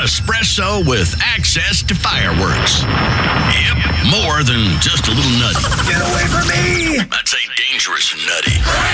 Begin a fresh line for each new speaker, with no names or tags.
espresso with access to fireworks. Yep, more than just a little nutty.
Get away from me!
That's a dangerous nutty.